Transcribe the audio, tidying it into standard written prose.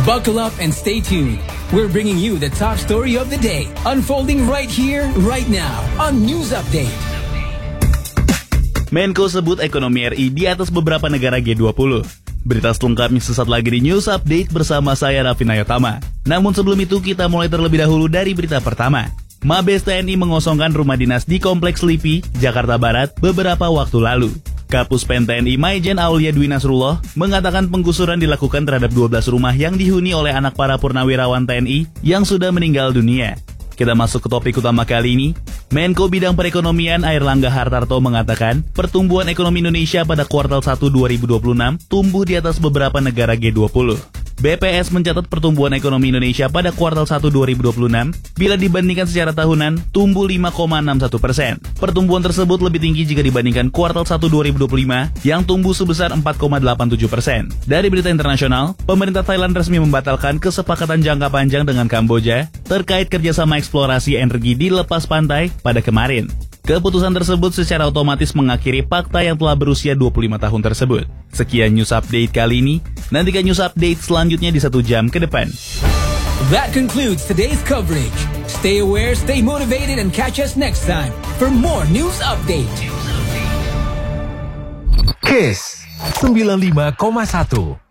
Buckle up and stay tuned. We're bringing you the top story of the day, unfolding right here, right now, on News Update. Menko sebut ekonomi RI di atas beberapa negara G20. Berita selengkapnya sesaat lagi di News Update bersama saya Raffi Nayotama. Namun sebelum itu kita mulai terlebih dahulu dari berita pertama. Mabes TNI mengosongkan rumah dinas di Kompleks Lipi, Jakarta Barat beberapa waktu lalu. Kapus Pen TNI Maijen Aulia Dwi Nasrullah mengatakan penggusuran dilakukan terhadap 12 rumah yang dihuni oleh anak para purnawirawan TNI yang sudah meninggal dunia. Kita masuk ke topik utama kali ini. Menko Bidang Perekonomian Airlangga Hartarto mengatakan pertumbuhan ekonomi Indonesia pada kuartal 1 2026 tumbuh di atas beberapa negara G20. BPS mencatat pertumbuhan ekonomi Indonesia pada kuartal 1 2026 bila dibandingkan secara tahunan tumbuh 5,61%. Pertumbuhan tersebut lebih tinggi jika dibandingkan kuartal 1 2025 yang tumbuh sebesar 4,87%. Dari berita internasional, pemerintah Thailand resmi membatalkan kesepakatan jangka panjang dengan Kamboja terkait kerjasama eksplorasi energi di lepas pantai pada kemarin. Keputusan tersebut secara otomatis mengakhiri fakta yang telah berusia 25 tahun tersebut. Sekian News Update kali ini. Nantikan News Update selanjutnya di 1 jam ke depan. That concludes today's coverage. Stay aware, stay motivated, and catch us next time for more News Update. Kiss 95,1